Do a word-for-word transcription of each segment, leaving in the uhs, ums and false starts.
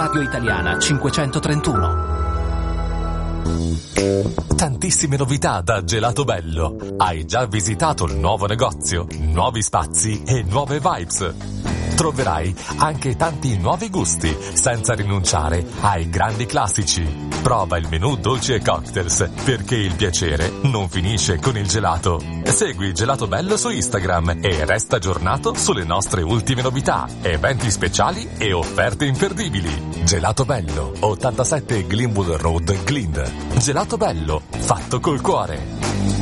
Radio Italiana cinquecentotrentuno. Tantissime novità da Gelato Bello. Hai già visitato il nuovo negozio, nuovi spazi e nuove vibes. Troverai anche tanti nuovi gusti senza rinunciare ai grandi classici. Prova il menù dolci e cocktails, perché il piacere non finisce con il gelato. Segui Gelato Bello su Instagram e resta aggiornato sulle nostre ultime novità, eventi speciali e offerte imperdibili. Gelato Bello, ottantasette Glenwood Road, Glynn. Gelato Bello, fatto col cuore.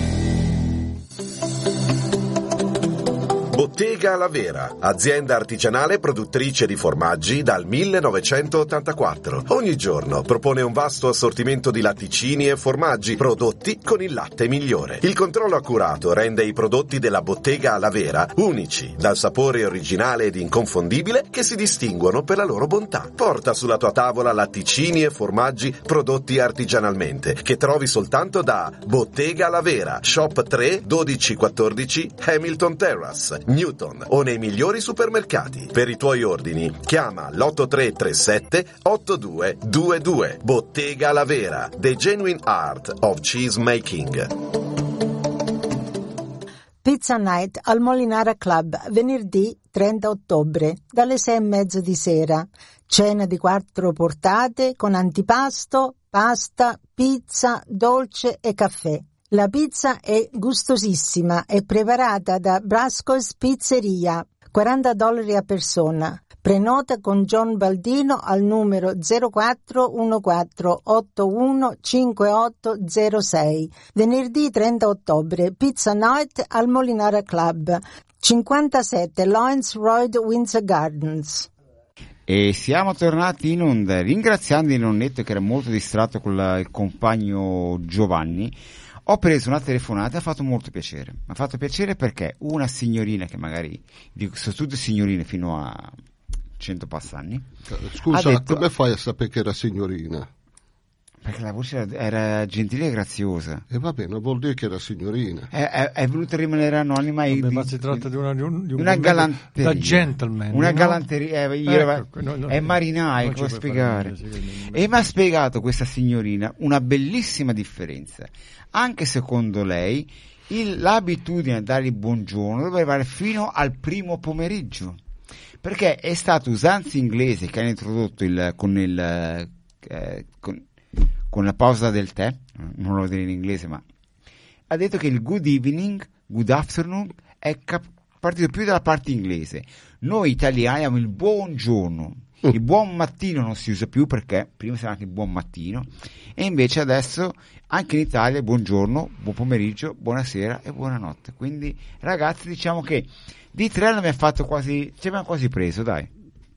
Bottega La Vera, azienda artigianale produttrice di formaggi dal millenovecentottantaquattro. Ogni giorno propone un vasto assortimento di latticini e formaggi prodotti con il latte migliore. Il controllo accurato rende i prodotti della Bottega La Vera unici, dal sapore originale ed inconfondibile che si distinguono per la loro bontà. Porta sulla tua tavola latticini e formaggi prodotti artigianalmente, che trovi soltanto da Bottega La Vera, shop tre dodici quattordici Hamilton Terrace, Newton, o nei migliori supermercati. Per i tuoi ordini chiama l'otto tre tre sette otto due due due. Bottega La Vera, the genuine art of cheese making. Pizza Night al Molinara Club, venerdì trenta ottobre, dalle sei e mezzo di sera. Cena di quattro portate con antipasto, pasta, pizza, dolce e caffè. La pizza è gustosissima e preparata da Brasco's Pizzeria, quaranta dollari a persona. Prenota con John Baldino al numero zero quattro uno quattro otto uno cinque otto zero sei. Venerdì trenta ottobre, Pizza Night al Molinara Club, cinquantasette Lawrence Road, Windsor Gardens. E siamo tornati in onda, ringraziando il nonnetto che era molto distratto con la, il compagno Giovanni. Ho preso una telefonata e ha fatto molto piacere. Mi ha fatto piacere perché una signorina che magari, dico, sono tutte signorine fino a cento passanni. Scusa, detto, come fai a sapere che era signorina? Perché la voce era, era gentile e graziosa. E va bene, vuol dire che era signorina. È, è, è voluta rimanere anonima. Vabbè, di, ma si tratta di una, di un, di un una galanteria. Da gentleman. Una no? galanteria. Eh, io ecco, era, no, no, è marinai, come spiegare. E mi ha spiegato questa signorina una bellissima differenza. Anche secondo lei il, l'abitudine a dare il buongiorno doveva arrivare fino al primo pomeriggio, perché è stata usanza inglese che hanno introdotto il, con, il, eh, con, con la pausa del tè, non lo devo dire in inglese, ma ha detto che il good evening, good afternoon è cap- partito più dalla parte inglese. Noi italiani abbiamo il buongiorno. Il buon mattino non si usa più, perché prima c'era anche il buon mattino, e invece adesso anche in Italia buongiorno, buon pomeriggio, buonasera e buonanotte. Quindi ragazzi, diciamo che di tre mi ha fatto quasi, ci abbiamo quasi preso, dai.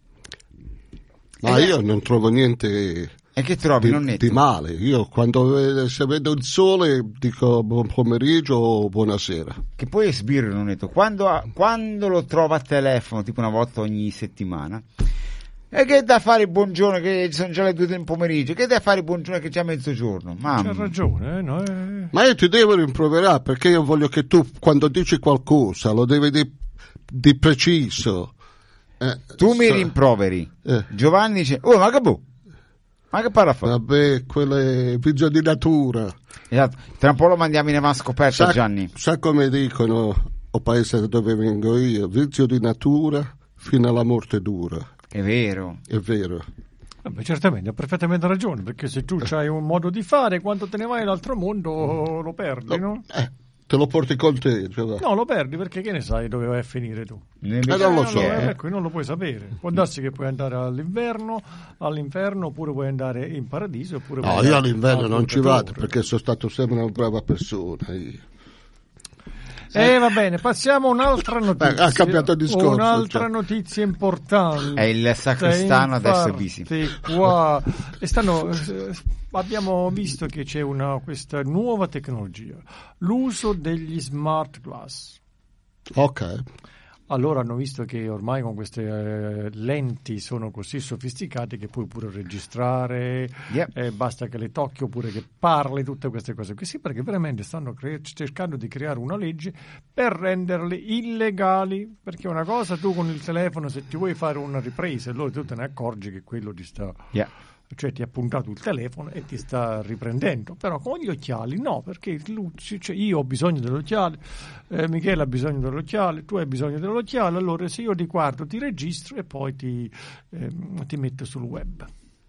Ma e io non trovo niente e che trovi, di, nonnetto? di male. Io quando se vedo il sole dico buon pomeriggio o buonasera. Che poi è sbirro, nonnetto. Quando, quando lo trovo a telefono, tipo una volta ogni settimana, e che da fare il buongiorno, che sono già le due del pomeriggio, che da fare il buongiorno che è già mezzogiorno? Mamma. C'ha ragione, eh, no? eh. Ma io ti devo rimproverare, perché io voglio che tu, quando dici qualcosa, lo devi dire di preciso. Eh, tu mi sa- rimproveri. eh. Giovanni dice, oh ma che bu? Ma che parla fa? Vabbè, quelle vizio di natura. Esatto. Tra un po' lo mandiamo in avanscoperta, Sa, Gianni. sa come dicono o paese dove vengo io, vizio di natura fino alla morte dura. È vero. È vero. Vabbè, certamente, ha perfettamente ragione, perché se tu hai un modo di fare, quando te ne vai all'altro mondo lo perdi, no? Eh, te lo porti con te. Cioè. No, lo perdi, perché che ne sai dove vai a finire tu? Ne- Eh, non lo so. Eh, Eh. ecco, non lo puoi sapere. Può darsi che puoi andare all'inverno, all'inferno, oppure puoi andare in paradiso, oppure puoi No, andare io all'inverno al non ci vado, purgatorio. perché sono stato sempre una brava persona. Io. Eh, va bene, passiamo a un'altra notizia. ha cambiato discorso, Un'altra cioè. notizia importante. È il sacrestano adesso è Infatti, busy. qua e stanno, eh, abbiamo visto che c'è una, questa nuova tecnologia, l'uso degli smart glass. Ok. allora hanno visto che ormai con queste eh, lenti sono così sofisticate che puoi pure registrare, Yep. eh, basta che le tocchi oppure che parli, tutte queste cose qui. Sì, perché veramente stanno cre- cercando di creare una legge per renderle illegali, perché una cosa tu con il telefono, se ti vuoi fare una ripresa, allora tu te ne accorgi che quello ti sta... Yeah. Cioè ti ha puntato il telefono e ti sta riprendendo, però con gli occhiali no, perché lui, cioè io ho bisogno dell'occhiale, eh, Michele ha bisogno dell'occhiale, tu hai bisogno dell'occhiale, allora se io ti guardo ti registro e poi ti, eh, ti metto sul web.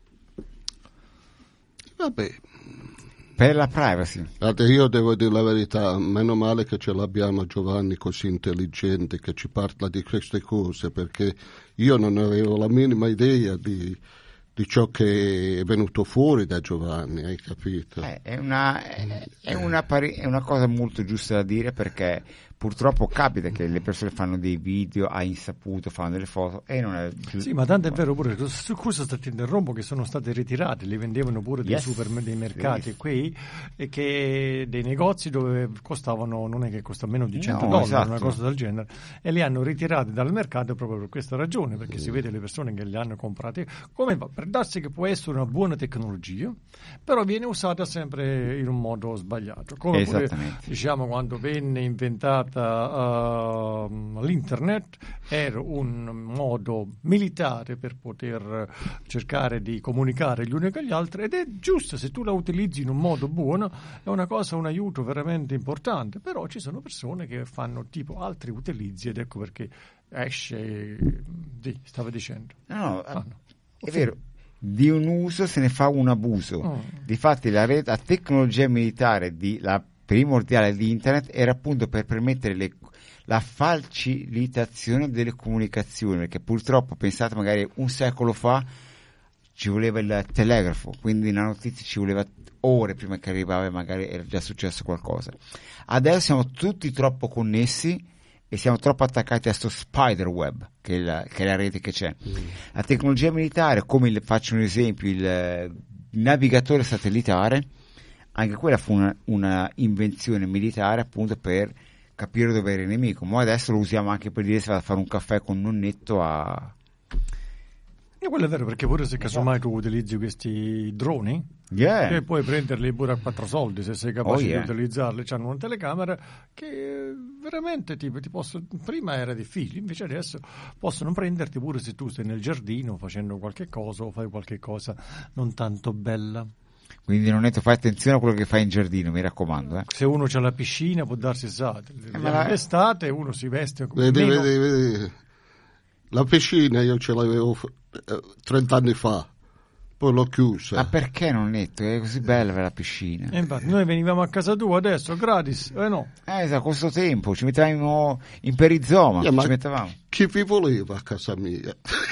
Vabbè. Per la privacy. Guarda, io devo dire la verità, meno male che ce l'abbiamo Giovanni così intelligente che ci parla di queste cose, perché io non avevo la minima idea di... di ciò che è venuto fuori da Giovanni, hai capito? Eh, è, una, è, è, una pari- è una cosa molto giusta da dire, perché purtroppo capita che le persone fanno dei video a insaputo, fanno delle foto e non è giusto. Sì, ma tanto è vero pure, su questo ti interrompo, che sono state ritirate, li vendevano pure dei Yes. super dei mercati Yes. qui, e che dei negozi dove costavano, non è che costa meno di cento No, dollari, esatto. una cosa del genere, e li hanno ritirati dal mercato proprio per questa ragione, perché si vede le persone che li hanno comprati, come va, per darsi che può essere una buona tecnologia, però viene usata sempre in un modo sbagliato, come pure, Esattamente. diciamo, quando venne inventata uh, l'internet, era un modo militare per poter cercare di comunicare gli uni con gli altri, ed è giusto, se tu la utilizzi in un modo buono è una cosa, un aiuto veramente importante, però ci sono persone che fanno tipo altri utilizzi, ed ecco perché esce di, stava dicendo No, no, Ah, no. è vero, di un uso se ne fa un abuso. Oh. Difatti la, rete, la tecnologia militare, di, la primordiale di internet, era appunto per permettere le, la facilitazione delle comunicazioni, perché purtroppo, pensate, magari un secolo fa ci voleva il telegrafo, quindi la notizia ci voleva ore prima che arrivava e magari era già successo qualcosa. Adesso siamo tutti troppo connessi e siamo troppo attaccati a sto spider web, che è la, che è la rete che c'è. Mm. La tecnologia militare, come il, faccio un esempio, il, il navigatore satellitare, anche quella fu una, una invenzione militare appunto per capire dove era il nemico, ma adesso lo usiamo anche per dire se va a fare un caffè con un nonnetto a... E quello è vero, perché pure se casomai tu utilizzi questi droni, yeah. che puoi prenderli pure a quattro soldi se sei capace Oh, yeah. di utilizzarli, hanno una telecamera che veramente ti, ti posso, prima era difficile, invece adesso possono prenderti pure se tu stai nel giardino facendo qualche cosa o fai qualche cosa non tanto bella. Quindi non fai attenzione a quello che fai in giardino, mi raccomando. Eh. Se uno c'ha la piscina può darsi estate, Eh, ma la... l'estate uno si veste come vedi, meno... vedi, vedi. La piscina io ce l'avevo trent'anni fa, poi l'ho chiusa. Ma perché non netto? È così bella la piscina. E infatti noi venivamo a casa tua adesso gratis, eh no? Eh, esatto, con questo tempo ci mettevamo in perizoma, Yeah, ci mettevamo. Chi vi voleva a casa mia?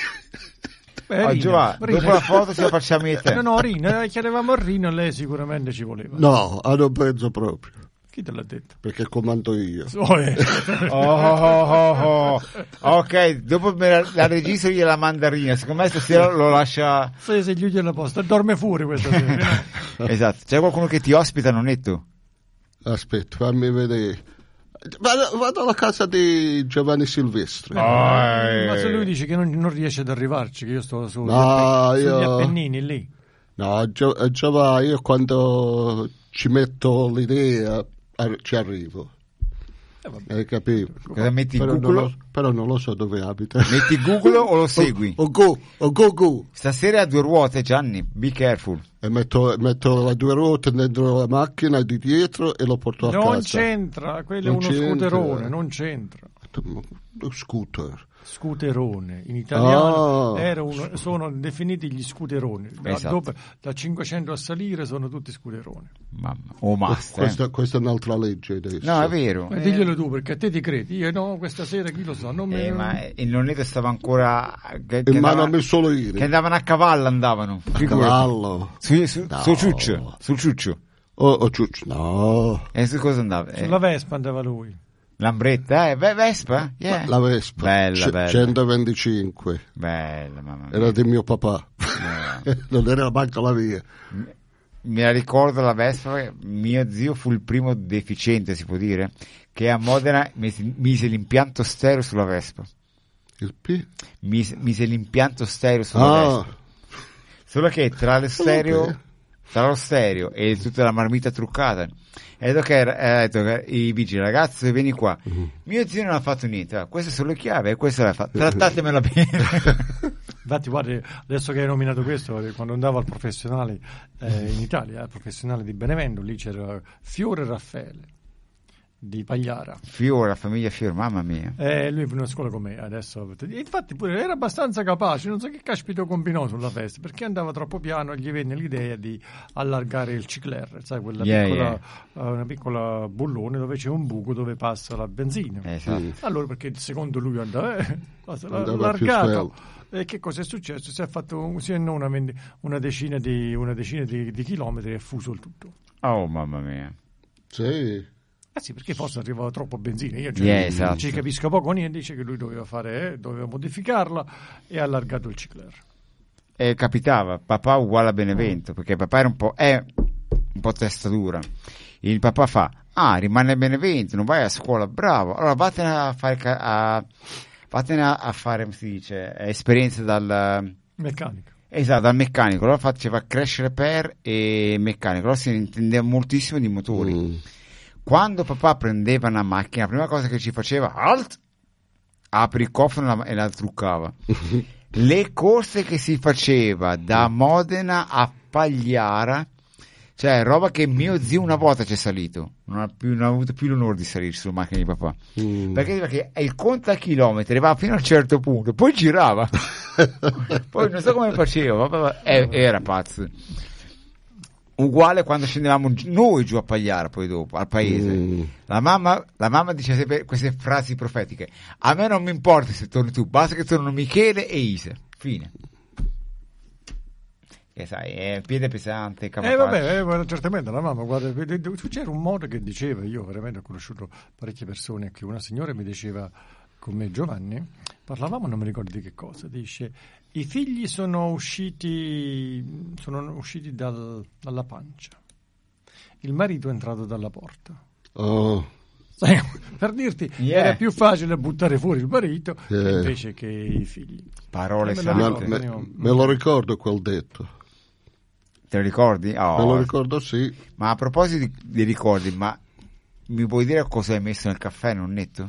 Beh, Oh, Rina, Giovanni, Rina. dopo la foto ce la facciamo io e te. No, no, Rina, chiedevamo a Rina, lei sicuramente ci voleva. No, non penso proprio, Chi te l'ha detto? perché comando io. Oh, eh. Oh, oh, oh, oh. Ok, dopo me la, la registro io la mandarina, secondo me stasera lo lascia... Se, se gli gliela posta, dorme fuori questa sera. No? Esatto, c'è qualcuno che ti ospita, non netto? Aspetta, fammi vedere. Vado, vado alla casa di Giovanni Silvestri. Oh, Ma eh. se lui dice che non, non riesce ad arrivarci, che io sto su, No, sugli io- Appennini lì. No, Gio- Giovanni, io quando ci metto l'idea ar- ci arrivo. Eh, vabbè. Hai capito? Cosa metti in Però non, Google? lo, però non lo so dove abita. Metti Google o lo segui? O, o go, o go, go. Stasera ha due ruote, Gianni, be careful. E metto, metto le due ruote dentro la macchina di dietro e lo porto a Non casa. c'entra, quello è Non uno c'entra. scooterone, non c'entra. Lo scooter. Scooterone, in italiano Ah. era uno, sono definiti gli scooteroni. Da, Esatto. dopo, da cinquecento a salire sono tutti scooteroni. Mamma, o must, eh. Questa, questa è un'altra legge adesso. No, è vero. Ma Eh, diglielo tu, perché a te ti credi. Io no, questa sera chi lo sa, non mi... eh, ma il nonnetto stava ancora... Che, che In mano a andava- me solo che ieri. andavano a cavallo, andavano. A Figurati. cavallo. Su, su, No. sul ciuccio, sul ciuccio. Oh, oh, ciuccio. No. E su cosa andava? Eh, Sulla Vespa andava lui. Lambretta, eh, Ve- Vespa? Yeah. La Vespa. Bella, C- bella. centoventicinque. Bella, mamma mia. Era di mio papà. Eh. Non era manco la mia. Me la ricordo la Vespa, mio zio fu il primo deficiente, si può dire, che a Modena mise, mise l'impianto stereo sulla Vespa. Il P? Mise, mise l'impianto stereo sulla Ah. Vespa. Solo che tra lo stereo, Ok. tra lo stereo e tutta la marmita truccata, ha detto che era- ha detto che i vigili, ragazzi, vieni qua. Mhm. Mio zio non ha fatto niente, ah, queste sono le chiavi e questa l'ha fatta. Trattatemela bene. Infatti, guardi, adesso che hai nominato questo, quando andavo al professionale eh, in Italia, al professionale di Benevento, lì c'era Fiore Raffaele di Pagliara. Fiore, la famiglia Fiore, mamma mia. Eh, lui è venuto a scuola con me adesso. E infatti pure era abbastanza capace, non so che caspito combinò sulla festa, perché andava troppo piano e gli venne l'idea di allargare il cicler, sai, quella Yeah, piccola, yeah. eh, una piccola bullone dove c'è un buco dove passa la benzina. Eh, esatto. Mm. Allora, perché secondo lui andava, eh, l'ha Andava più allargato. E che cosa è successo? Si è fatto un- sì e no, una, venti- una decina, di, una decina di, di chilometri e fuso il tutto. Oh, mamma mia. Sì. Eh sì, perché forse arrivava troppo benzina. Io cioè, Yeah, esatto. ci capisco poco niente, dice che lui doveva fare, eh, doveva modificarla e ha allargato il cicler. E capitava, papà uguale a Benevento, perché papà era un po', è un po' testa dura. Il papà fa, ah, rimane a Benevento, non vai a scuola, bravo. Allora vattene a fare, ca- a, vattene a, a fare, come si dice, esperienze dal... Meccanica. Esatto, dal meccanico. Allora faceva crescere per e meccanico, allora si intendeva moltissimo di motori. Mm. Quando papà prendeva una macchina, la prima cosa che ci faceva, halt, apri il cofano e la, e la truccava. Le corse che si faceva da Modena a Pagliara, cioè roba che mio zio una volta c'è salito, non ha, più, non ha avuto più l'onore di salire sulla macchina di papà. Mm. Perché, perché il conto a chilometri arrivava fino a un certo punto, poi girava. Poi non so come faceva, ma eh, era pazzo. Uguale quando scendevamo gi- noi giù a Pagliara, poi dopo, al paese. Mm. La mamma, la mamma dice sempre queste frasi profetiche. A me non mi importa se torni tu, basta che tornano Michele e Isa. Fine. Che sai, è piede pesante, Eh capace. vabbè, eh, guarda, certamente la mamma, guarda, vedi, c'era un modo che diceva, io veramente ho conosciuto parecchie persone, che una signora mi diceva con me, Giovanni, parlavamo, non mi ricordo di che cosa, dice, i figli sono usciti, sono usciti dal- dalla pancia, il marito è entrato dalla porta. Oh. Sai, per dirti, Yeah. era più facile buttare fuori il marito Yeah. invece che i figli. Parole Eh, me la sante. Ma- ricordo, me, io- me lo ricordo quel detto. Te lo ricordi? Oh, Me lo ricordo, sì. Ma a proposito di, di ricordi, ma mi puoi dire cosa hai messo nel caffè, nonnetto?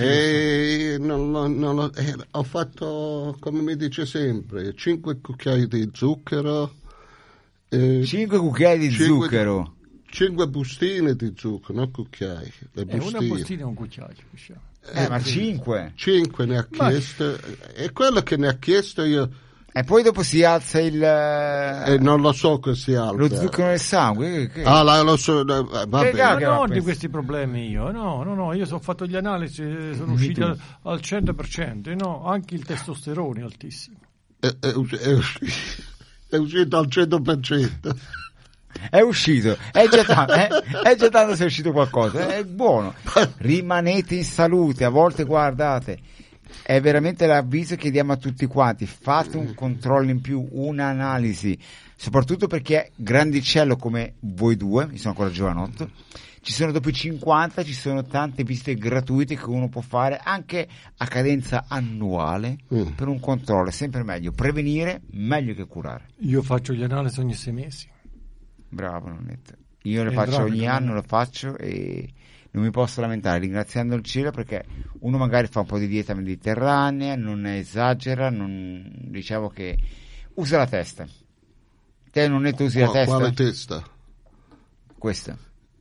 E non, lo- non lo- eh, ho fatto, come mi dice sempre, cinque cucchiai di zucchero, eh, Cinque cucchiai di cinque- zucchero. cinque bustine di zucchero, non cucchiai, le È una bustine. bustina e un cucchiaio, diciamo. Eh, ma cinque. Cinque ne ha Ma- chiesto, e quello che ne ha chiesto io, E poi dopo si alza il... eh, non lo so che si alza. lo zucchero nel sangue. Che, che- Ah, la- lo so, eh, vabbè. Che Ma che va non a di pensare? questi problemi io, no, no, no, io ho fatto gli analisi, sono usciti tu. al, al cento per cento, no, anche il testosterone è altissimo. È, è usci- è usci- è uscito al cento per cento. È uscito, è già, tanto, è, è già tanto se è uscito qualcosa, è buono. Rimanete in salute, a volte guardate, è veramente l'avviso che diamo a tutti quanti, fate un controllo in più, un'analisi, soprattutto perché grandicello come voi due, io sono ancora giovanotto, ci sono dopo i cinquanta, ci sono tante visite gratuite che uno può fare anche a cadenza annuale Mm. per un controllo, è sempre meglio, prevenire meglio che curare. Io faccio gli analisi ogni sei mesi. Bravo Nonnetta. Io lo È faccio ogni idraulico, anno, no? lo faccio e non mi posso lamentare, ringraziando il cielo perché uno magari fa un po' di dieta mediterranea, non esagera, non diciamo che usa la testa. Te Nonnetta usi la Qua- testa? Quale testa? Questa.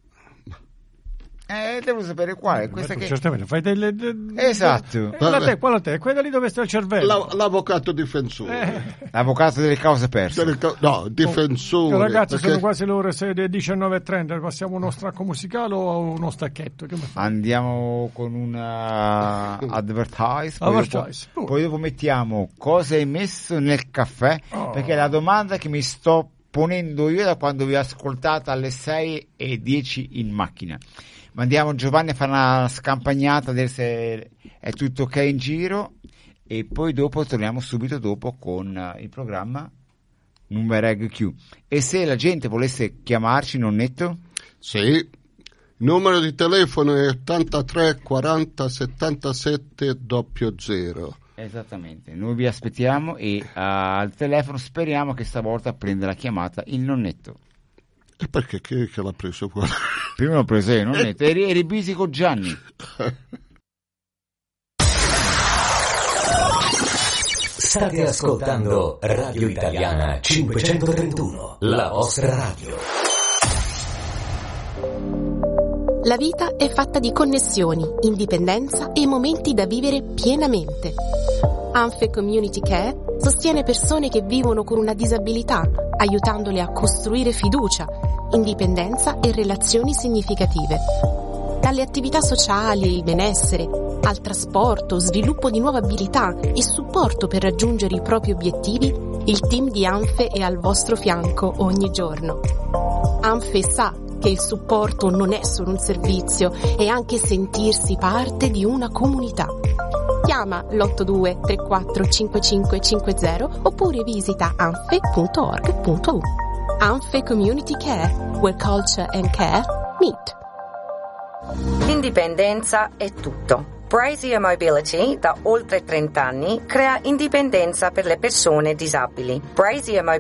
Eh, devo sapere quale, questa Ma tu che... certamente fai delle... de- Esatto. Eh, quella te, quella te, quella lì dove sta il cervello. La- l'avvocato difensore. Eh. L'avvocato delle cause perse. Delle co- No, difensore. Ragazzi, perché- sono quasi le ore sei, le diciannove e trenta, passiamo uno stracco musicale o uno stacchetto? Che mi fa? Andiamo con una advertise, poi, Advertise, dopo, pure. poi dopo mettiamo cosa hai messo nel caffè, Oh. perché è la domanda che mi sto ponendo io da quando vi ho ascoltato alle sei e dieci in macchina. Mandiamo Giovanni a fare una scampagnata a vedere se è tutto ok in giro e poi dopo torniamo subito dopo con eh, il programma Numero Q. E se la gente volesse chiamarci, Nonnetto? Sì, Numero di telefono è ottantatré quaranta settantasette zero zero. Esattamente, noi vi aspettiamo e uh, al telefono speriamo che stavolta prenda la chiamata il nonnetto. E perché chi è che l'ha preso qua? Prima l'ho preso io, nonnetto, eri, eri busy con Gianni. State ascoltando Radio Italiana cinquecentotrentuno, la vostra radio. La vita è fatta di connessioni, indipendenza e momenti da vivere pienamente. Anfe Community Care sostiene persone che vivono con una disabilità, aiutandole a costruire fiducia, indipendenza e relazioni significative. Dalle attività sociali, il benessere, al trasporto, sviluppo di nuove abilità e supporto per raggiungere i propri obiettivi, il team di Anfe è al vostro fianco ogni giorno. Anfe sa che il supporto non è solo un servizio, è anche sentirsi parte di una comunità. Chiama l'otto due tre quattro cinque cinque cinque zero oppure visita anfe punto org punto u. Anfe Community Care, where culture and care meet. L'indipendenza è tutto. Brazier Mobility, da oltre trenta anni, crea indipendenza per le persone disabili. Brazier